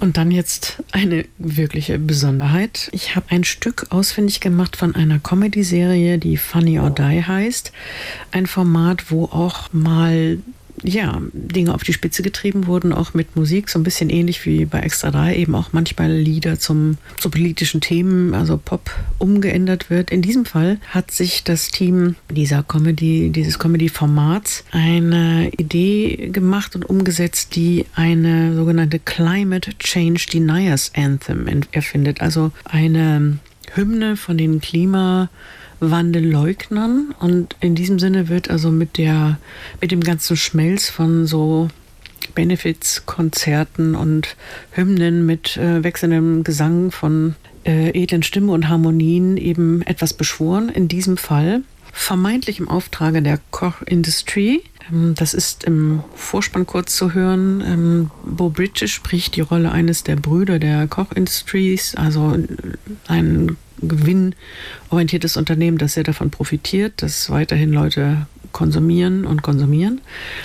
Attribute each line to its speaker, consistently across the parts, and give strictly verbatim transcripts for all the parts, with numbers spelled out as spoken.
Speaker 1: Und dann jetzt eine wirkliche Besonderheit. Ich habe ein Stück ausfindig gemacht von einer Comedy-Serie, die Funny or Die heißt. Ein Format, wo auch mal ja, Dinge auf die Spitze getrieben wurden, auch mit Musik, so ein bisschen ähnlich wie bei Extra drei, eben auch manchmal Lieder zum, zu politischen Themen, also Pop, umgeändert wird. In diesem Fall hat sich das Team dieser Comedy, dieses Comedy-Formats eine Idee gemacht und umgesetzt, die eine sogenannte Climate Change Deniers Anthem erfindet, also eine Hymne von den Klima Wandelleugnern, und in diesem Sinne wird also mit der mit dem ganzen Schmelz von so Benefits, Konzerten und Hymnen mit äh, wechselndem Gesang von äh, edlen Stimmen und Harmonien eben etwas beschworen. In diesem Fall vermeintlich im Auftrage der Koch Industry. Ähm, das ist im Vorspann kurz zu hören. Ähm, Beau Bridges spricht die Rolle eines der Brüder der Koch Industries, also ein gewinnorientiertes Unternehmen, das sehr davon profitiert, dass weiterhin Leute konsumieren und konsumieren.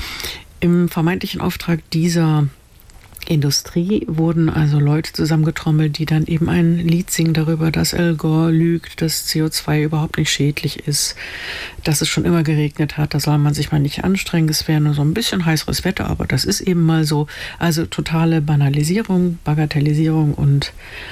Speaker 1: Im vermeintlichen Auftrag dieser Industrie wurden also Leute zusammengetrommelt, die dann eben ein Lied singen darüber, dass Al Gore lügt, dass C O zwei überhaupt nicht schädlich ist, dass es schon immer geregnet hat, da soll man sich mal nicht anstrengen, es wäre nur so ein bisschen heißeres Wetter, aber das ist eben mal so. Also totale Banalisierung, Bagatellisierung und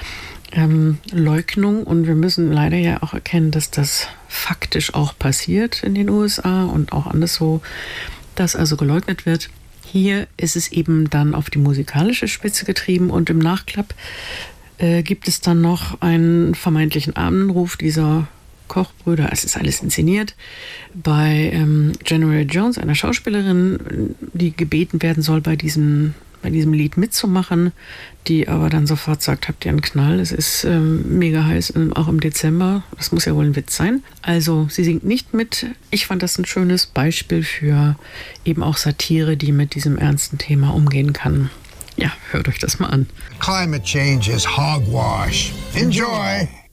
Speaker 1: Ähm, Leugnung, und wir müssen leider ja auch erkennen, dass das faktisch auch passiert in den U S A und auch anderswo, dass also geleugnet wird. Hier ist es eben dann auf die musikalische Spitze getrieben, und im Nachklapp äh, gibt es dann noch einen vermeintlichen Anruf dieser Kochbrüder, es ist alles inszeniert, bei ähm, January Jones, einer Schauspielerin, die gebeten werden soll, bei diesem bei diesem Lied mitzumachen, die aber dann sofort sagt, habt ihr einen Knall, es ist ähm, mega heiß, auch im Dezember, das muss ja wohl ein Witz sein. Also sie singt nicht mit. Ich fand das ein schönes Beispiel für eben auch Satire, die mit diesem ernsten Thema umgehen kann. Ja, hört euch das mal an.
Speaker 2: Climate change is hogwash. Enjoy!